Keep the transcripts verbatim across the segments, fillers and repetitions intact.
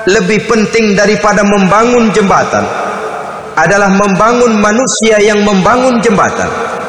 lebih penting daripada membangun jembatan adalah membangun manusia yang membangun jembatan.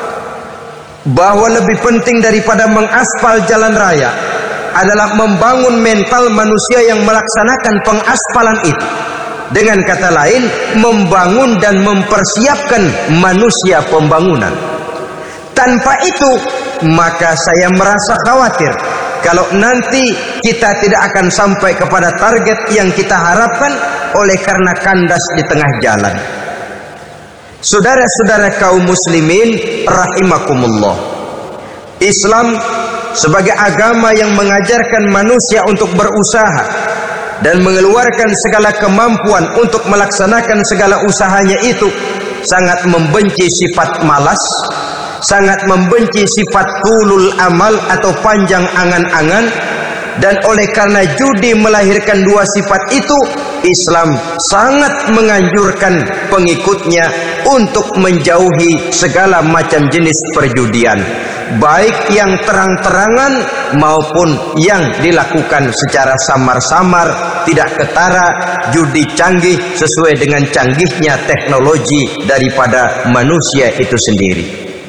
Bahwa lebih penting daripada mengaspal jalan raya adalah membangun mental manusia yang melaksanakan pengaspalan itu. Dengan kata lain, membangun dan mempersiapkan manusia pembangunan. Tanpa itu, maka saya merasa khawatir kalau nanti kita tidak akan sampai kepada target yang kita harapkan oleh karena kandas di tengah jalan. Saudara-saudara kaum muslimin rahimakumullah, Islam sebagai agama yang mengajarkan manusia untuk berusaha dan mengeluarkan segala kemampuan untuk melaksanakan segala usahanya itu, sangat membenci sifat malas, sangat membenci sifat tulul amal atau panjang angan-angan. Dan oleh karena judi melahirkan dua sifat itu, Islam sangat menganjurkan pengikutnya untuk menjauhi segala macam jenis perjudian, baik yang terang-terangan maupun yang dilakukan secara samar-samar, tidak ketara, judi canggih sesuai dengan canggihnya teknologi daripada manusia itu sendiri.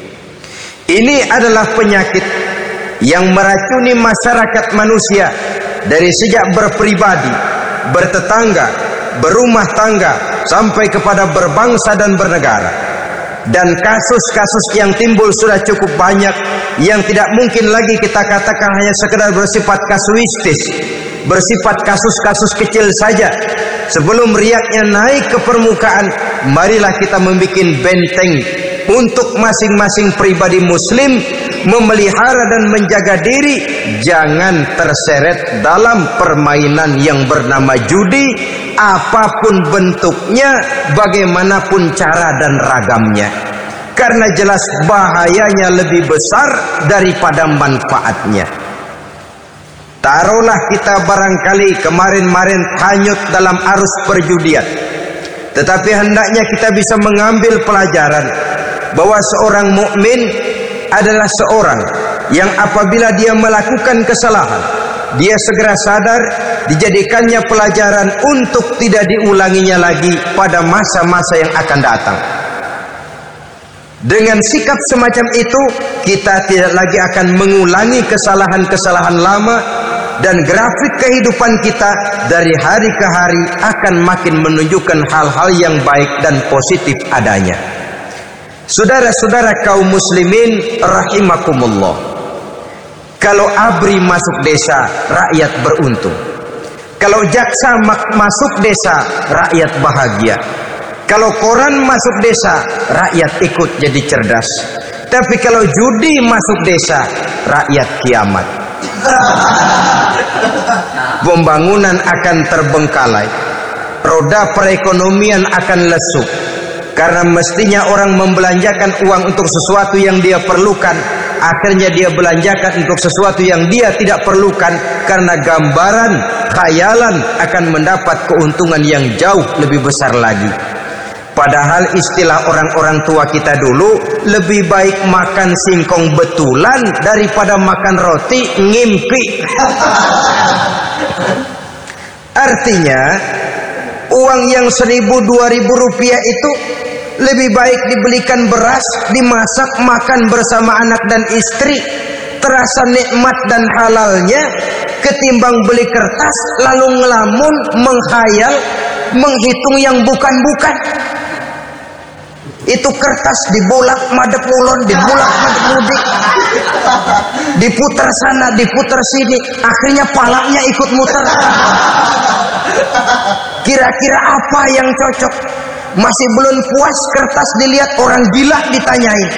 Ini adalah penyakit yang meracuni masyarakat manusia dari sejak berpribadi, bertetangga, berumah tangga, sampai kepada berbangsa dan bernegara. Dan kasus-kasus yang timbul sudah cukup banyak, yang tidak mungkin lagi kita katakan hanya sekedar bersifat kasuistis, bersifat kasus-kasus kecil saja. Sebelum riaknya naik ke permukaan, marilah kita membuat benteng untuk masing-masing pribadi muslim memelihara dan menjaga diri jangan terseret dalam permainan yang bernama judi, apapun bentuknya, bagaimanapun cara dan ragamnya, karena jelas bahayanya lebih besar daripada manfaatnya. Taruhlah kita barangkali kemarin-marin hanyut dalam arus perjudian, tetapi hendaknya kita bisa mengambil pelajaran bahwa seorang mukmin adalah seorang yang apabila dia melakukan kesalahan, dia segera sadar, dijadikannya pelajaran untuk tidak diulanginya lagi pada masa-masa yang akan datang. Dengan sikap semacam itu, kita tidak lagi akan mengulangi kesalahan-kesalahan lama, dan grafik kehidupan kita dari hari ke hari akan makin menunjukkan hal-hal yang baik dan positif adanya. Saudara-saudara kaum muslimin rahimakumullah, kalau ABRI masuk desa, rakyat beruntung. Kalau jaksa masuk desa, rakyat bahagia. Kalau koran masuk desa, rakyat ikut jadi cerdas. Tapi kalau judi masuk desa, rakyat kiamat. Pembangunan akan terbengkalai, roda perekonomian akan lesu. Karena mestinya orang membelanjakan uang untuk sesuatu yang dia perlukan, akhirnya dia belanjakan untuk sesuatu yang dia tidak perlukan, karena gambaran, khayalan akan mendapat keuntungan yang jauh lebih besar lagi. Padahal istilah orang-orang tua kita dulu, lebih baik makan singkong betulan daripada makan roti ngimpi. Artinya, uang yang seribu dua ribu rupiah itu lebih baik dibelikan beras, dimasak, makan bersama anak dan istri, terasa nikmat dan halalnya, ketimbang beli kertas lalu ngelamun, menghayal, menghitung yang bukan-bukan. Itu kertas dibolak madep ulon, dibolak madep mudik, diputar sana, diputar sini, akhirnya palanya ikut muter. Kira-kira apa yang cocok? Masih belum puas kertas dilihat, orang gila ditanyain.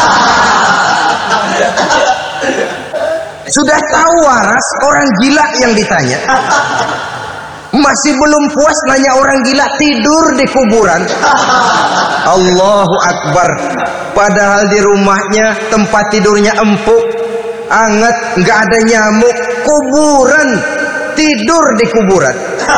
Sudah tahu waras, orang gila yang ditanya. Masih belum puas nanya orang gila, tidur di kuburan. Allahu Akbar. Padahal di rumahnya tempat tidurnya empuk, anget, nggak ada nyamuk. Kuburan, tidur di kuburan.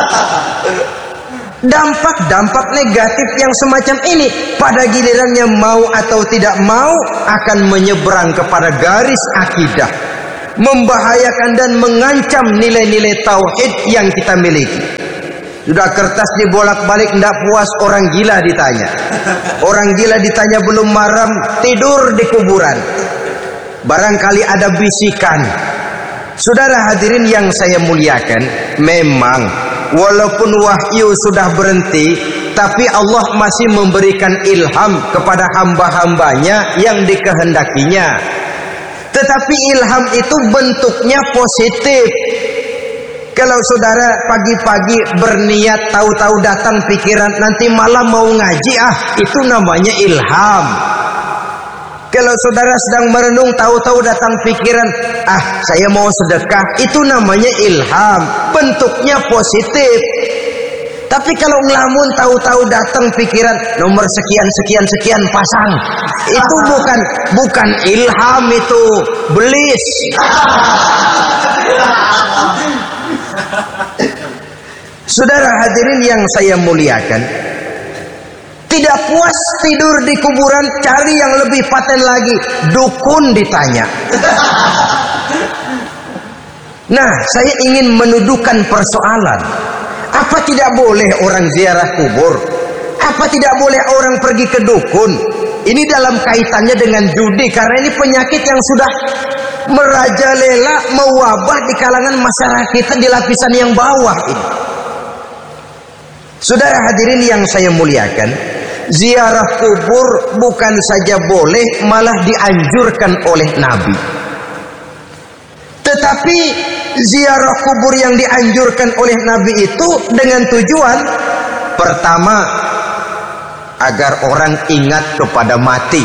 Dampak-dampak negatif yang semacam ini pada gilirannya mau atau tidak mau akan menyeberang kepada garis akidah, membahayakan dan mengancam nilai-nilai tauhid yang kita miliki. Sudah kertas dibolak-balik, tidak puas, orang gila ditanya. Orang gila ditanya belum maram, tidur di kuburan. Barangkali ada bisikan. Saudara hadirin yang saya muliakan, memang walaupun wahyu sudah berhenti, tapi Allah masih memberikan ilham kepada hamba-hambanya yang dikehendakinya. Tetapi ilham itu bentuknya positif. Kalau saudara pagi-pagi berniat, tahu-tahu datang pikiran nanti malam mau ngaji, ah itu namanya ilham. Kalau saudara sedang merenung, tahu-tahu datang pikiran, ah saya mau sedekah, itu namanya ilham, bentuknya positif. Tapi kalau ngelamun, tahu-tahu datang pikiran nomor sekian sekian sekian pasang, itu bukan bukan ilham, itu belis. Saudara hadirin yang saya muliakan, tidak puas tidur di kuburan, cari yang lebih paten lagi, dukun ditanya. Nah, saya ingin menuduhkan persoalan. Apa tidak boleh orang ziarah kubur? Apa tidak boleh orang pergi ke dukun? Ini dalam kaitannya dengan judi, karena ini penyakit yang sudah merajalela, mewabah di kalangan masyarakat kita di lapisan yang bawah ini. Saudara hadirin yang saya muliakan, ziarah kubur bukan saja boleh, malah dianjurkan oleh Nabi. Tetapi ziarah kubur yang dianjurkan oleh Nabi itu dengan tujuan pertama, agar orang ingat kepada mati.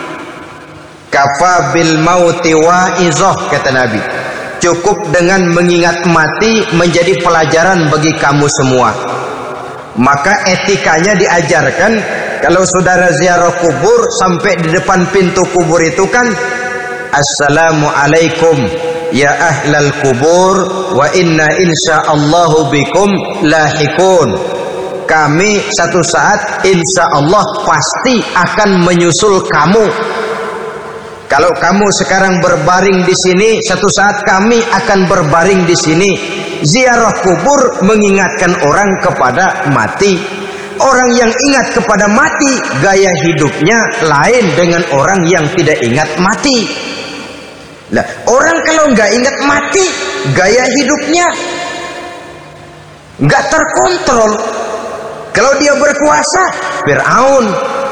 Kafa bil mauti wa'izah, kata Nabi. Cukup dengan mengingat mati menjadi pelajaran bagi kamu semua. Maka etikanya diajarkan, kalau saudara ziarah kubur, sampai di depan pintu kubur itu kan, Assalamualaikum ya ahlal kubur, wa inna insyaallahu bikum lahikun. Kami satu saat insya Allah pasti akan menyusul kamu. Kalau kamu sekarang berbaring di sini, satu saat kami akan berbaring di sini. Ziarah kubur mengingatkan orang kepada mati. Orang yang ingat kepada mati, gaya hidupnya lain dengan orang yang tidak ingat mati. Nah, orang kalau nggak ingat mati, gaya hidupnya nggak terkontrol. Kalau dia berkuasa, Fir'aun.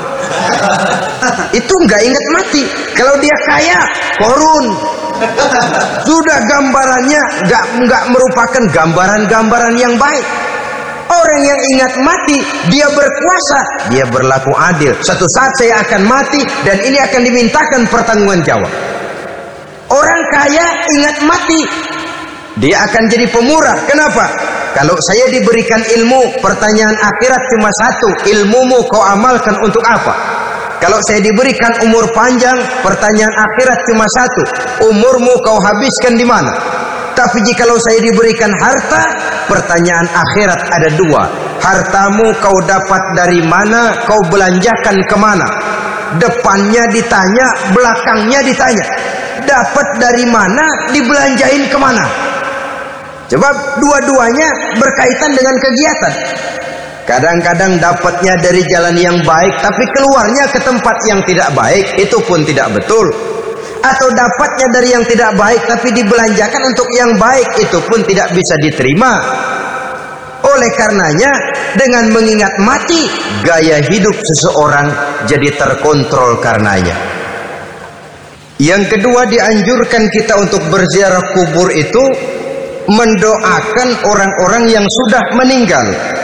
Itu nggak ingat mati. Kalau dia kaya, Korun. Sudah gambarannya nggak nggak merupakan gambaran-gambaran yang baik. Orang yang ingat mati, dia berkuasa, dia berlaku adil. Satu saat saya akan mati dan ini akan dimintakan pertanggungan jawab. Orang kaya ingat mati, dia akan jadi pemurah. Kenapa? Kalau saya diberikan ilmu, pertanyaan akhirat cuma satu, ilmumu kau amalkan untuk apa? Kalau saya diberikan umur panjang, pertanyaan akhirat cuma satu, umurmu kau habiskan di mana? Tapi jikalau saya diberikan harta, pertanyaan akhirat ada dua, hartamu kau dapat dari mana, kau belanjakan kemana? Depannya ditanya, belakangnya ditanya. Dapat dari mana, dibelanjain kemana? Sebab dua-duanya berkaitan dengan kegiatan. Kadang-kadang dapatnya dari jalan yang baik, tapi keluarnya ke tempat yang tidak baik, itu pun tidak betul. Atau dapatnya dari yang tidak baik, tapi dibelanjakan untuk yang baik, itu pun tidak bisa diterima. Oleh karenanya, dengan mengingat mati, gaya hidup seseorang jadi terkontrol karenanya. Yang kedua, dianjurkan kita untuk berziarah kubur itu mendoakan orang-orang yang sudah meninggal.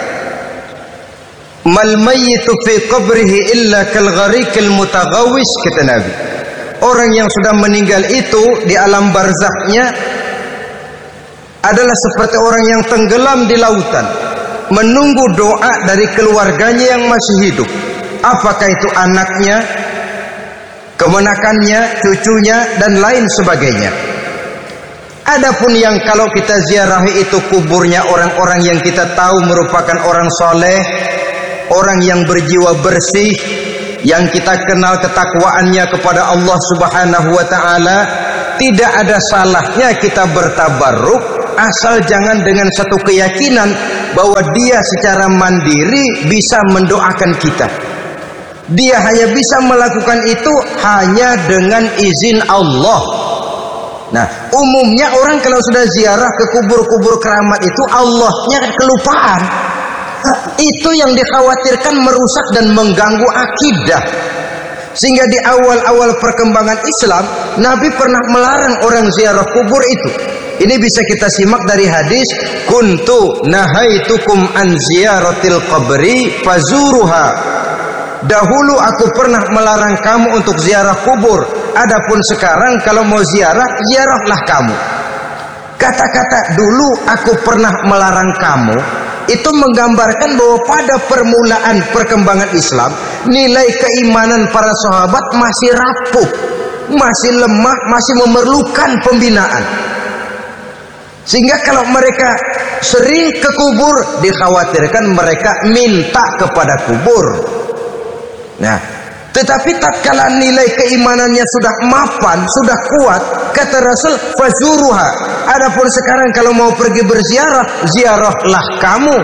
Mal mayyitu fi qabrihi illa kal gharikil mutaghawis, kata Nabi. Orang yang sudah meninggal itu di alam barzakhnya adalah seperti orang yang tenggelam di lautan, menunggu doa dari keluarganya yang masih hidup. Apakah itu anaknya, kemenakannya, cucunya, dan lain sebagainya. Adapun yang kalau kita ziarahi itu kuburnya orang-orang yang kita tahu merupakan orang soleh, orang yang berjiwa bersih, yang kita kenal ketakwaannya kepada Allah Subhanahu wa ta'ala, tidak ada salahnya kita bertabarruk asal jangan dengan satu keyakinan bahwa dia secara mandiri bisa mendoakan kita. Dia hanya bisa melakukan itu hanya dengan izin Allah. Nah, umumnya orang kalau sudah ziarah ke kubur-kubur keramat itu Allahnya kelupaan. Itu yang dikhawatirkan merusak dan mengganggu akidah. Sehingga di awal-awal perkembangan Islam, Nabi pernah melarang orang ziarah kubur itu. Ini bisa kita simak dari hadis, kuntu nahaitukum an ziyaratil qabri fazuruha. Dahulu aku pernah melarang kamu untuk ziarah kubur. Adapun sekarang kalau mau ziarah, ziarahlah kamu. Kata-kata dulu aku pernah melarang kamu itu menggambarkan bahwa pada permulaan perkembangan Islam, nilai keimanan para sahabat masih rapuh, masih lemah, masih memerlukan pembinaan. Sehingga kalau mereka sering ke kubur, dikhawatirkan mereka minta kepada kubur. Nah, tetapi tatkala nilai keimanannya sudah mapan, sudah kuat, kata Rasul, fazuruha. Adapun sekarang kalau mau pergi berziarah, ziarahlah kamu.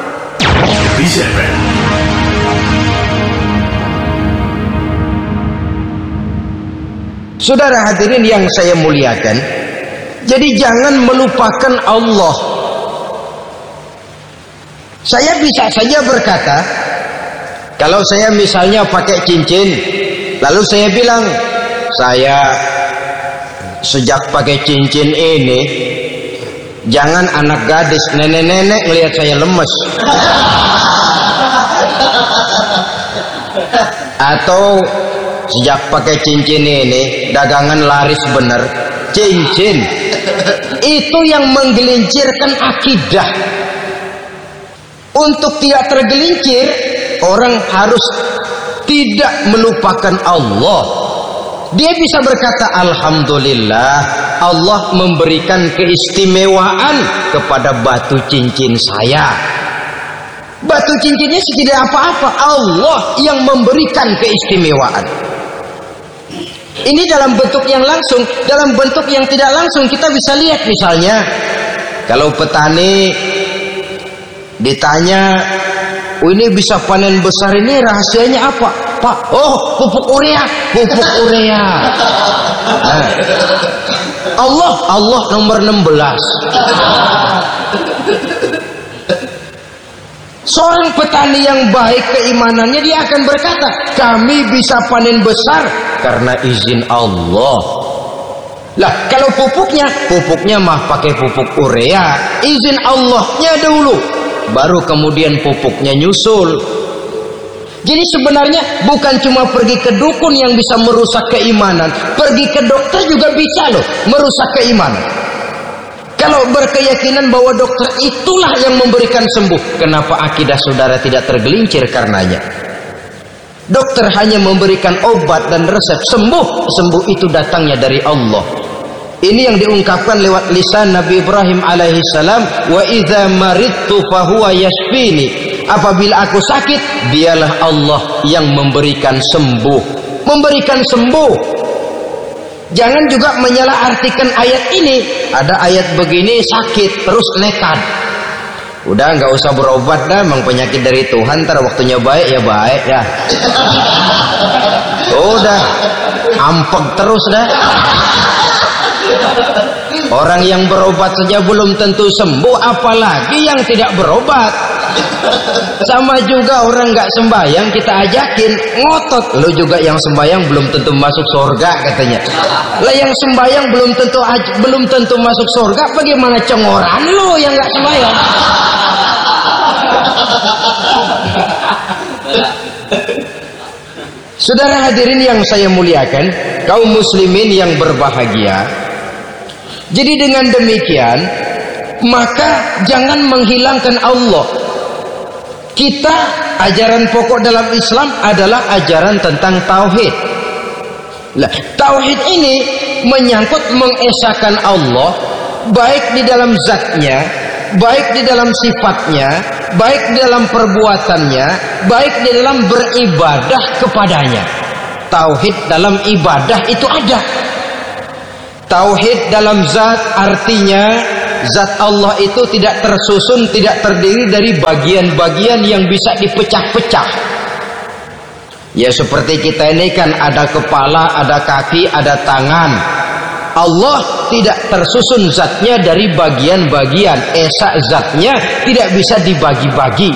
Saudara hadirin yang saya muliakan, jadi jangan melupakan Allah. Saya bisa saja berkata, kalau saya misalnya pakai cincin, lalu saya bilang, saya sejak pakai cincin ini, jangan anak gadis, nenek-nenek ngelihat saya lemes. Atau sejak pakai cincin ini, dagangan laris bener. Cincin itu yang menggelincirkan akidah. Untuk tidak tergelincir, orang harus tidak melupakan Allah. Dia bisa berkata, alhamdulillah, Allah memberikan keistimewaan kepada batu cincin saya. Batu cincinnya tidak apa-apa, Allah yang memberikan keistimewaan. Ini dalam bentuk yang langsung. Dalam bentuk yang tidak langsung kita bisa lihat, misalnya kalau petani ditanya, oh ini bisa panen besar ini rahasianya apa? Pak, oh pupuk urea, pupuk urea. Nah, Allah, Allah nomor enam belas. Seorang petani yang baik keimanannya, dia akan berkata, kami bisa panen besar karena izin Allah. Lah kalau pupuknya, pupuknya mah pakai pupuk urea, izin Allahnya dulu, baru kemudian pupuknya nyusul. Jadi sebenarnya bukan cuma pergi ke dukun yang bisa merusak keimanan, pergi ke dokter juga bisa loh merusak keimanan. Kalau berkeyakinan bahwa dokter itulah yang memberikan sembuh, kenapa akidah saudara tidak tergelincir karenanya? Dokter hanya memberikan obat dan resep, sembuh, sembuh itu datangnya dari Allah. Ini yang diungkapkan lewat lisan Nabi Ibrahim alaihi salam, wa idza maridtu fahuwa yashfini. Apabila aku sakit, dialah Allah yang memberikan sembuh, memberikan sembuh. Jangan juga menyalahartikan ayat ini. Ada ayat begini sakit terus nekat. Udah nggak usah berobat dah, memang penyakit dari Tuhan. Ntar waktunya baik ya baik ya. Udah ampek terus dah. Orang yang berobat saja belum tentu sembuh, apalagi yang tidak berobat. Sama juga orang nggak sembahyang kita ajakin ngotot, lo juga yang sembahyang belum tentu masuk surga katanya. Lah yang sembahyang belum tentu belum tentu masuk surga, bagaimana cengoran lo yang nggak sembahyang? Saudara hadirin yang saya muliakan, kaum muslimin yang berbahagia. Jadi dengan demikian, maka jangan menghilangkan Allah. Kita, ajaran pokok dalam Islam adalah ajaran tentang tauhid. Nah, tauhid ini menyangkut mengesahkan Allah, baik di dalam zatnya, baik di dalam sifatnya, baik di dalam perbuatannya, baik di dalam beribadah kepadanya. Tauhid dalam ibadah itu ada. Tauhid dalam zat artinya zat Allah itu tidak tersusun, tidak terdiri dari bagian-bagian yang bisa dipecah-pecah. Ya seperti kita ini kan ada kepala, ada kaki, ada tangan. Allah tidak tersusun zatnya dari bagian-bagian. Esa zatnya tidak bisa dibagi-bagi.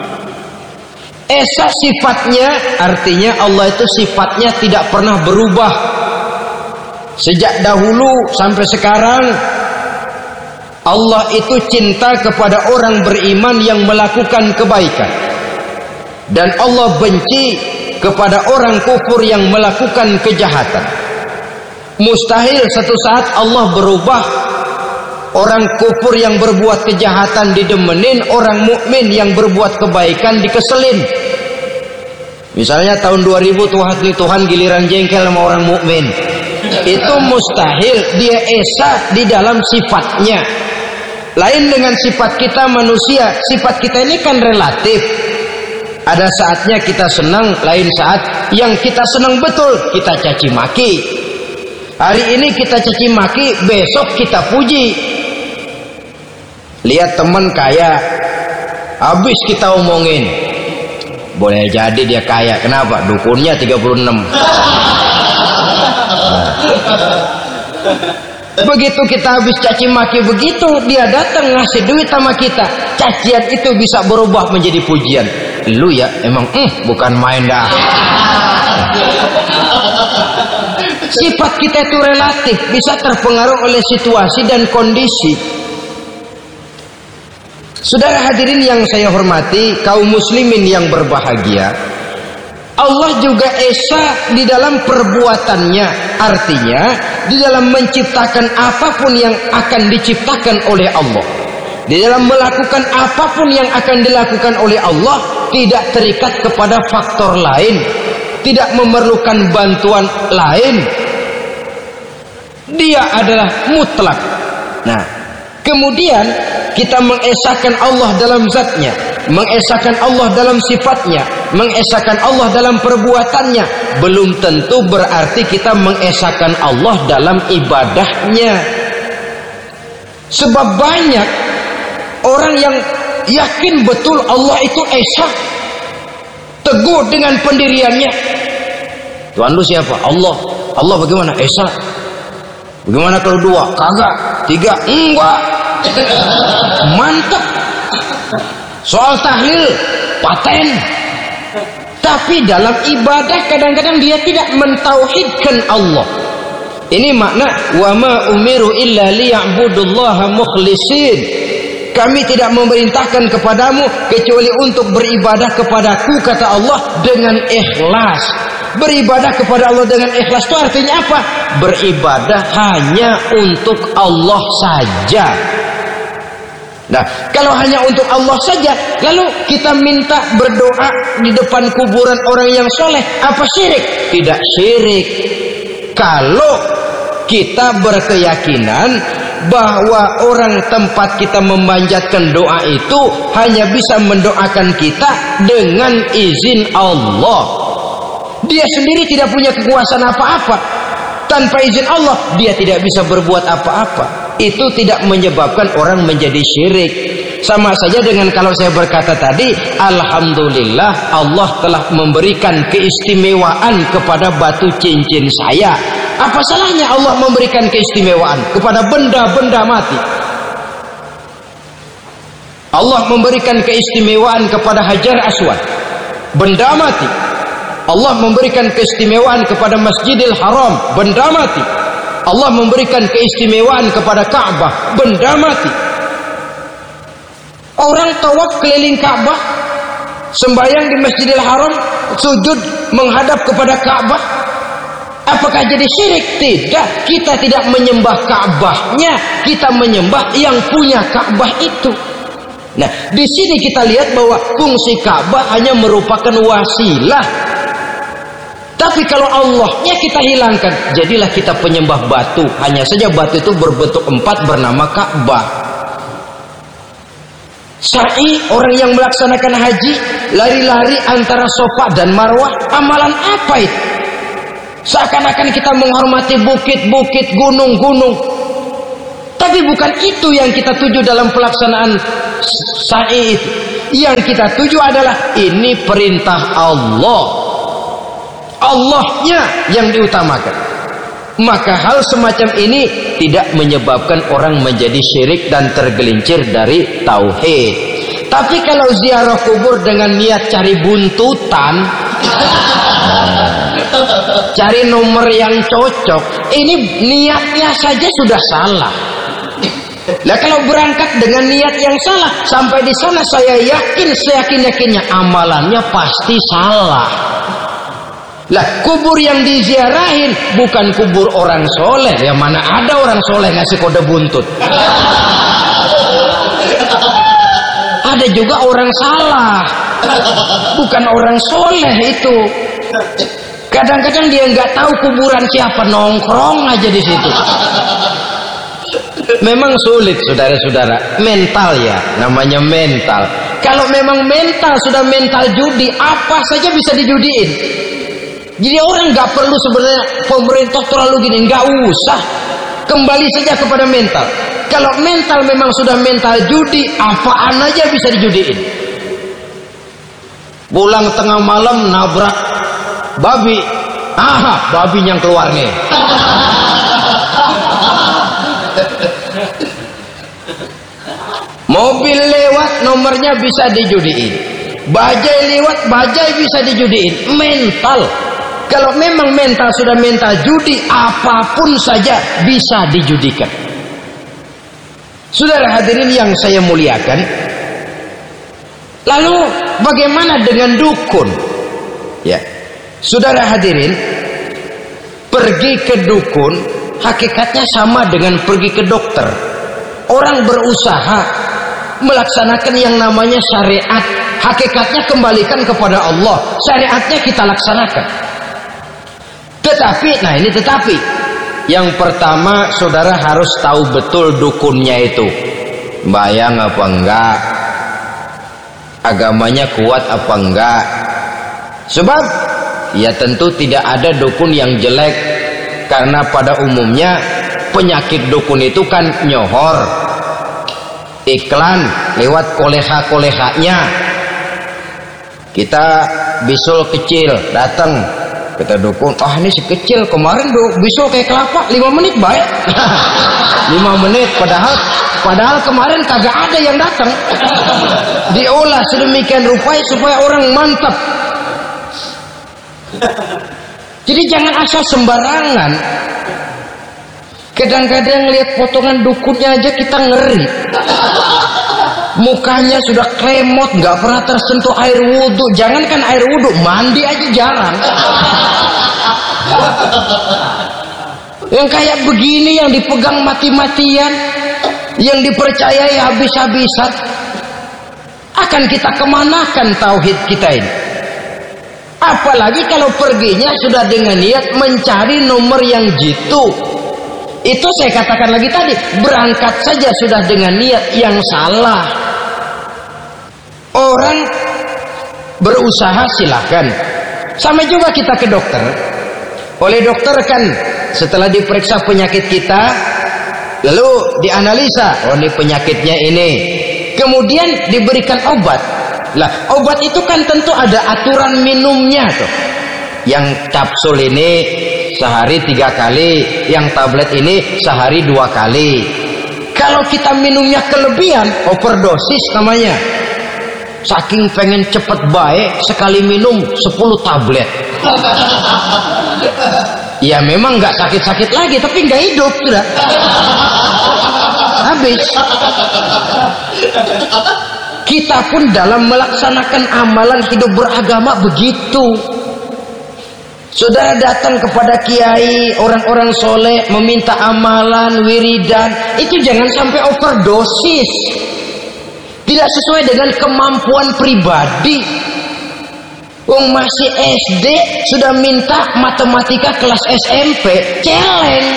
Esa sifatnya artinya Allah itu sifatnya tidak pernah berubah. Sejak dahulu sampai sekarang Allah itu cinta kepada orang beriman yang melakukan kebaikan, dan Allah benci kepada orang kufur yang melakukan kejahatan. Mustahil satu saat Allah berubah. Orang kufur yang berbuat kejahatan didemenin, orang mukmin yang berbuat kebaikan dikeselin. Misalnya tahun dua ribu Tuhan Tuhan giliran jengkel sama orang mukmin. Itu mustahil. Dia esa di dalam sifatnya. Lain dengan sifat kita manusia. Sifat kita ini kan relatif. Ada saatnya kita senang, lain saat yang kita senang betul kita caci maki. Hari ini kita caci maki, besok kita puji. Lihat teman kaya, habis kita omongin, boleh jadi dia kaya. Kenapa? Dukunnya tiga puluh enam. Nah. Begitu kita habis caci maki begitu, dia datang ngasih duit sama kita. Cacian itu bisa berubah menjadi pujian. Lu ya emang mm, bukan main dah. Sifat kita itu relatif, bisa terpengaruh oleh situasi dan kondisi. Saudara hadirin yang saya hormati, kaum muslimin yang berbahagia, Allah juga esa di dalam perbuatannya. Artinya di dalam menciptakan apapun yang akan diciptakan oleh Allah, di dalam melakukan apapun yang akan dilakukan oleh Allah, tidak terikat kepada faktor lain, tidak memerlukan bantuan lain. Dia adalah mutlak. Nah, kemudian kita mengesahkan Allah dalam zatnya, mengesahkan Allah dalam sifatnya, mengesahkan Allah dalam perbuatannya. Belum tentu berarti kita mengesahkan Allah dalam ibadahnya. Sebab banyak orang yang yakin betul Allah itu esa, teguh dengan pendiriannya. Tuhan lu siapa? Allah. Allah bagaimana? Esa. Bagaimana kalau dua? Kagak. Tiga? Enggak. Mantap. Soal tahlil paten. Tapi dalam ibadah kadang-kadang dia tidak mentauhidkan Allah. Ini makna wa ma umiru illa liya'budullaha mukhlisin. Kami tidak memerintahkan kepadamu kecuali untuk beribadah kepadaku, kata Allah, dengan ikhlas. Beribadah kepada Allah dengan ikhlas itu artinya apa? Beribadah hanya untuk Allah saja. Nah, kalau hanya untuk Allah saja, lalu kita minta berdoa di depan kuburan orang yang soleh, apa syirik? Tidak syirik. Kalau kita berkeyakinan bahwa orang tempat kita memanjatkan doa itu hanya bisa mendoakan kita dengan izin Allah. Dia sendiri tidak punya kekuasaan apa-apa. Tanpa izin Allah dia tidak bisa berbuat apa-apa. Itu tidak menyebabkan orang menjadi syirik. Sama saja dengan kalau saya berkata tadi, alhamdulillah Allah telah memberikan keistimewaan kepada batu cincin saya. Apa salahnya Allah memberikan keistimewaan kepada benda-benda mati? Allah memberikan keistimewaan kepada Hajar Aswad, benda mati. Allah memberikan keistimewaan kepada Masjidil Haram, benda mati. Allah memberikan keistimewaan kepada Ka'bah, benda mati. Orang tawaf keliling Ka'bah, sembahyang di Masjidil Haram, sujud menghadap kepada Ka'bah. Apakah jadi syirik? Tidak. Kita tidak menyembah Ka'bahnya, kita menyembah yang punya Ka'bah itu. Nah, di sini kita lihat bahwa fungsi Ka'bah hanya merupakan wasilah. Tapi kalau Allahnya kita hilangkan, jadilah kita penyembah batu. Hanya saja batu itu berbentuk empat bernama Ka'bah. Sa'i, orang yang melaksanakan haji, lari-lari antara Safa dan Marwah, amalan apa itu? Seakan-akan kita menghormati bukit-bukit, gunung-gunung. Tapi bukan itu yang kita tuju dalam pelaksanaan sa'i itu. Yang kita tuju adalah ini perintah Allah, Allahnya yang diutamakan. Maka hal semacam ini tidak menyebabkan orang menjadi syirik dan tergelincir dari tauhid. Tapi kalau ziarah kubur dengan niat cari buntutan, cari nomor yang cocok, ini niatnya saja sudah salah. Nah, kalau berangkat dengan niat yang salah, sampai di sana saya yakin, seyakin-yakinnya amalannya pasti salah. Lah, kubur yang diziarahin bukan kubur orang soleh. Yang mana ada orang soleh ngasih kode buntut. Ada juga orang salah, bukan orang soleh itu. Kadang-kadang dia nggak tahu kuburan siapa, nongkrong aja di situ. Memang sulit, saudara-saudara, mental ya, namanya mental. Kalau memang mental sudah mental judi, apa saja bisa dijudiin. Jadi orang nggak perlu sebenarnya pemerintah terlalu gini, nggak usah. Kembali saja kepada mental. Kalau mental memang sudah mental judi, apaan aja bisa dijudiin. Pulang tengah malam nabrak babi, aha, babi yang keluar nih. Mobil lewat, nomornya bisa dijudiin. Bajai lewat, bajai bisa dijudiin. Mental. Kalau memang mental sudah mental judi, apapun saja bisa dijudikan. Saudara hadirin yang saya muliakan, lalu bagaimana dengan dukun? Ya, saudara hadirin, pergi ke dukun hakikatnya sama dengan pergi ke dokter. Orang berusaha melaksanakan yang namanya syariat, hakikatnya kembalikan kepada Allah. Syariatnya kita laksanakan. Tetapi, nah ini tetapi yang pertama, saudara harus tahu betul dukunnya itu bayang apa enggak, agamanya kuat apa enggak. Sebab ya tentu tidak ada dukun yang jelek, karena pada umumnya penyakit dukun itu kan nyohor, iklan lewat koleha-kolehanya. Kita bisul kecil datang, kata dukun, ah ini si kecil kemarin do bisul kayak kelapa lima menit baik. lima menit padahal padahal kemarin kagak ada yang datang. Diolah sedemikian rupa supaya orang mantap. Jadi jangan asal sembarangan. Kadang-kadang lihat potongan dukunnya aja kita ngeri. Mukanya sudah kremot, nggak pernah tersentuh air wudhu. Jangankan air wudhu, mandi aja jarang. Yang kayak begini yang dipegang mati-matian, yang dipercayai habis-habisan, akan kita kemanakan tauhid kita ini? Apalagi kalau perginya sudah dengan niat mencari nomor yang jitu. Itu saya katakan lagi tadi, berangkat saja sudah dengan niat yang salah. Orang berusaha silahkan. Sama juga kita ke dokter. Oleh dokter kan setelah diperiksa penyakit kita, lalu dianalisa, oh ini penyakitnya ini. Kemudian diberikan obat. Lah, obat itu kan tentu ada aturan minumnya tuh. Yang kapsul ini sehari tiga kali, yang tablet ini sehari dua kali. Kalau kita minumnya kelebihan, overdosis namanya. Saking pengen cepet baik, sekali minum sepuluh tablet. Ya memang nggak sakit-sakit lagi, tapi nggak hidup sudah. Habis. Kita pun dalam melaksanakan amalan hidup beragama begitu. Saudara datang kepada kiai, orang-orang soleh, meminta amalan, wiridan, itu jangan sampai overdosis. Tidak sesuai dengan kemampuan pribadi. Wong masih S D sudah minta matematika kelas S M P, celeng.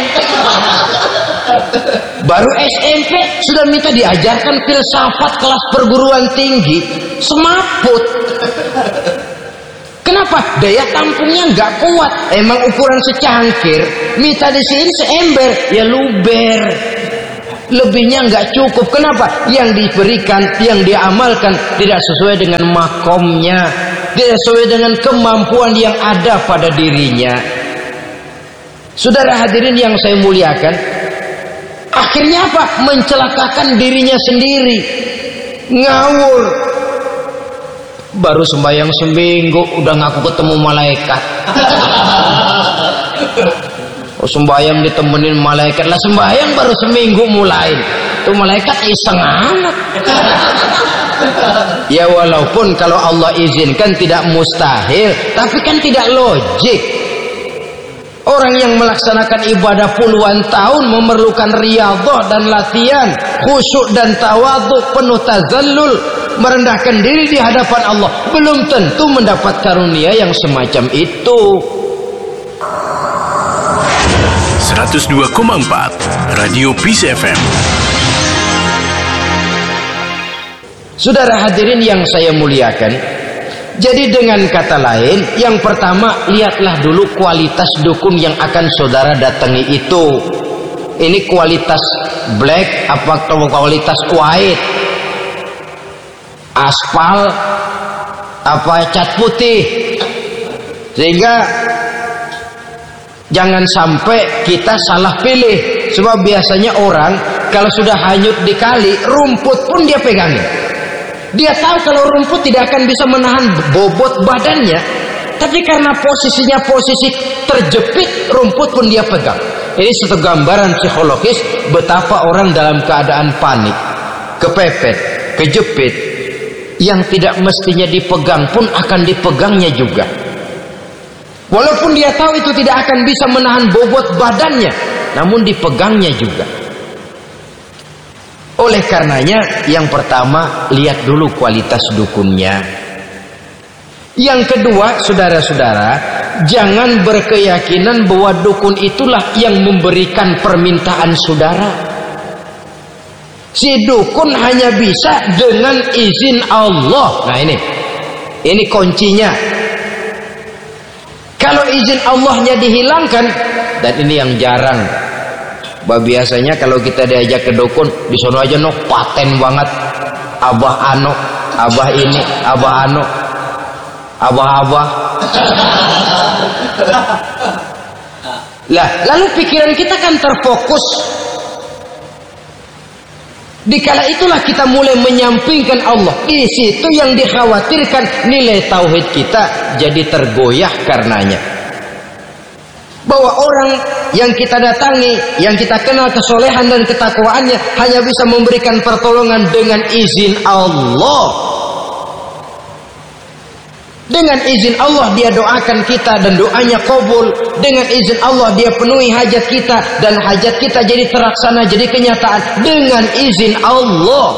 Baru S M P sudah minta diajarkan filsafat kelas perguruan tinggi, semaput. Kenapa? Daya tampungnya nggak kuat. Emang ukuran secangkir, minta di sini seember, ya luber. Lebihnya nggak cukup. Kenapa? Yang diberikan, yang diamalkan tidak sesuai dengan makomnya, tidak sesuai dengan kemampuan yang ada pada dirinya. Saudara hadirin yang saya muliakan, akhirnya apa? Mencelakakan dirinya sendiri, ngawur. Baru sembahyang seminggu udah ngaku ketemu malaikat. Oh, sembahyang ditemenin malaikat lah, sembahyang baru seminggu mulai tuh malaikat iseng amat. Ya walaupun kalau Allah izinkan tidak mustahil, tapi kan tidak logik. Orang yang melaksanakan ibadah puluhan tahun memerlukan riyadhah dan latihan, khusyuk dan tawadhu, penuh tazallul, merendahkan diri di hadapan Allah, belum tentu mendapat karunia yang semacam itu. seratus dua koma empat Radio Peace F M. Saudara hadirin yang saya muliakan, jadi dengan kata lain, yang pertama, lihatlah dulu kualitas dukun yang akan saudara datangi itu. Ini kualitas black apa kualitas white, aspal apa cat putih, sehingga jangan sampai kita salah pilih. Sebab biasanya orang kalau sudah hanyut di kali, rumput pun dia pegangin. Dia tahu kalau rumput tidak akan bisa menahan bobot badannya, tapi karena posisinya posisi terjepit, rumput pun dia pegang. Ini satu gambaran psikologis betapa orang dalam keadaan panik, kepepet, kejepit, yang tidak mestinya dipegang pun akan dipegangnya juga. Walaupun dia tahu itu tidak akan bisa menahan bobot badannya, namun dipegangnya juga. Oleh karenanya, yang pertama, lihat dulu kualitas dukunnya. Yang kedua, saudara-saudara, jangan berkeyakinan bahwa dukun itulah yang memberikan permintaan saudara. Si dukun hanya bisa dengan izin Allah. Nah ini, ini kuncinya. Kalau izin Allahnya dihilangkan, dan ini yang jarang. Bah biasanya kalau kita diajak ke dukun, di sono aja no paten banget. Abah ano, abah ini, abah ano, abah-abah. Lah, lalu pikiran kita kan terfokus. Dikala itulah kita mulai menyampingkan Allah. Di situ yang dikhawatirkan nilai tauhid kita jadi tergoyah karenanya. Bahwa orang yang kita datangi, yang kita kenal kesolehan dan ketakwaannya, hanya bisa memberikan pertolongan dengan izin Allah. Dengan izin Allah dia doakan kita dan doanya kabul. Dengan izin Allah dia penuhi hajat kita dan hajat kita jadi terlaksana, jadi kenyataan dengan izin Allah.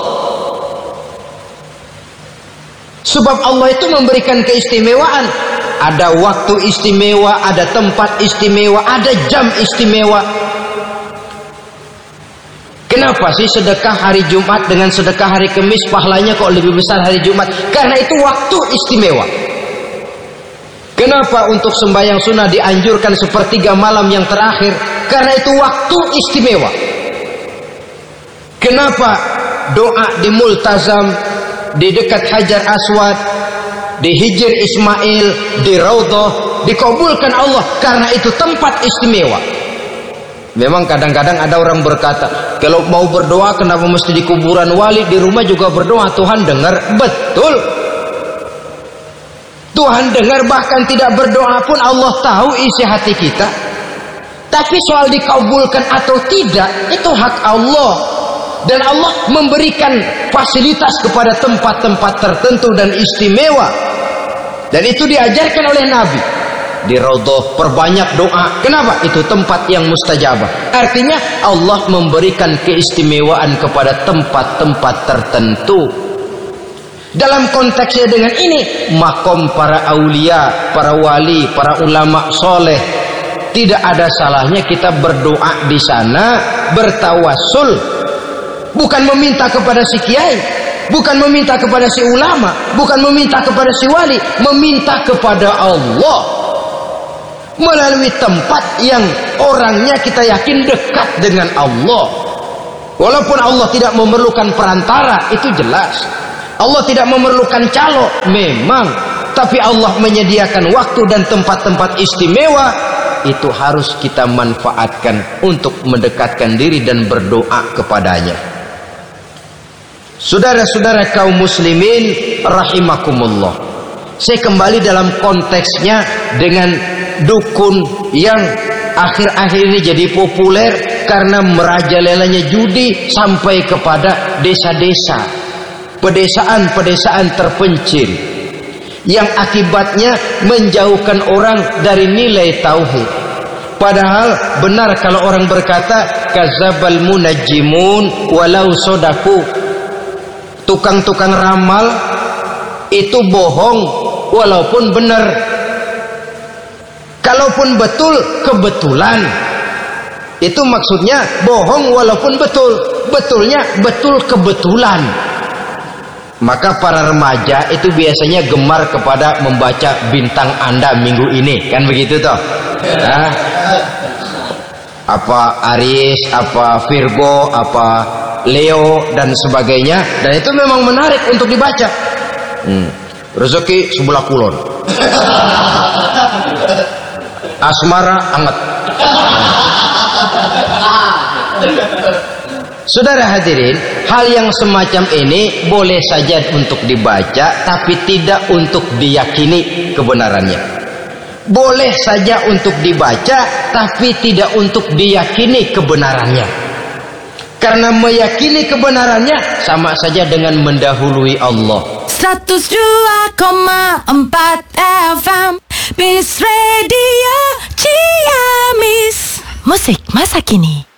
Sebab Allah itu memberikan keistimewaan. Ada waktu istimewa, ada tempat istimewa, ada jam istimewa. Kenapa sih sedekah hari Jumat dengan sedekah hari Kamis pahalanya kok lebih besar hari Jumat? Karena itu waktu istimewa. Kenapa untuk sembahyang sunnah dianjurkan sepertiga malam yang terakhir? Karena itu waktu istimewa. Kenapa doa di Multazam, di dekat Hajar Aswad, di Hijr Ismail, di Raudhah dikabulkan Allah? Karena itu tempat istimewa. Memang kadang-kadang ada orang berkata, kalau mau berdoa kenapa mesti di kuburan wali? Di rumah juga berdoa, Tuhan dengar. Betul, Tuhan dengar, bahkan tidak berdoa pun Allah tahu isi hati kita. Tapi soal dikabulkan atau tidak, itu hak Allah. Dan Allah memberikan fasilitas kepada tempat-tempat tertentu dan istimewa. Dan itu diajarkan oleh Nabi. Di Raudhah perbanyak doa. Kenapa? Itu tempat yang mustajabah. Artinya Allah memberikan keistimewaan kepada tempat-tempat tertentu. Dalam konteksnya dengan ini, makom para aulia, para wali, para ulama soleh, tidak ada salahnya kita berdoa di sana, bertawassul. Bukan meminta kepada si kiai, bukan meminta kepada si ulama, bukan meminta kepada si wali, meminta kepada Allah melalui tempat yang orangnya kita yakin dekat dengan Allah. Walaupun Allah tidak memerlukan perantara, itu jelas. Allah tidak memerlukan calo, memang. Tapi Allah menyediakan waktu dan tempat-tempat istimewa, itu harus kita manfaatkan untuk mendekatkan diri dan berdoa kepadanya. Saudara-saudara kaum muslimin rahimakumullah, saya kembali dalam konteksnya dengan dukun yang akhir-akhir ini jadi populer karena merajalelanya judi sampai kepada desa-desa, pedesaan-pedesaan terpencil, yang akibatnya menjauhkan orang dari nilai tauhid. Padahal benar kalau orang berkata kadzabal munajjimun walau sodaku, tukang-tukang ramal itu bohong walaupun benar. Kalaupun betul, kebetulan. Itu maksudnya bohong walaupun betul. Betulnya betul kebetulan. Maka para remaja itu biasanya gemar kepada membaca bintang Anda minggu ini, kan begitu toh? Nah, apa Aries, apa Virgo, apa Leo dan sebagainya, dan itu memang menarik untuk dibaca. Hmm. Rezeki sebelah kulon. Asmara anget. Saudara hadirin, hal yang semacam ini boleh saja untuk dibaca, tapi tidak untuk diyakini kebenarannya. Boleh saja untuk dibaca, tapi tidak untuk diyakini kebenarannya. Karena meyakini kebenarannya sama saja dengan mendahului Allah. seratus dua koma empat F M Peace Radio Ciamis. Musik masa kini.